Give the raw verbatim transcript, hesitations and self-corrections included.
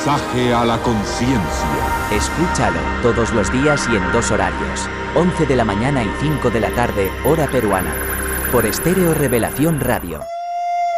mensaje a la conciencia. Escúchalo todos los días y en dos horarios, once de la mañana y cinco de la tarde, hora peruana, por Estéreo Revelación Radio.